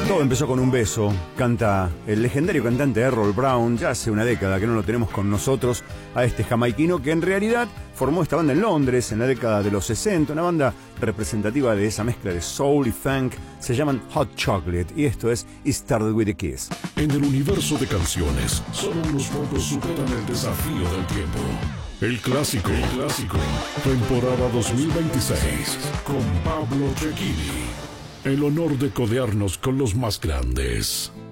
Todo empezó con un beso, canta el legendario cantante Errol Brown. Ya hace una década que no lo tenemos con nosotros a este jamaiquino que en realidad formó esta banda en Londres en la década de los 60, una banda representativa de esa mezcla de soul y funk. Se llaman Hot Chocolate y esto es It Started With A Kiss. En el universo de canciones, solo unos pocos superan el desafío del tiempo. El clásico, temporada 2026, con Pablo Cecchini. El honor de codearnos con los más grandes.